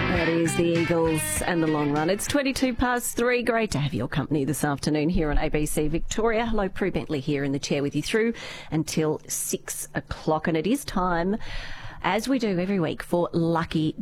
That is the Eagles and the Long Run. It's 3:22. Great to have your company this afternoon here on ABC Victoria. Hello, Prue Bentley here in the chair with you through until 6 o'clock. And it is time, as we do every week, for Lucky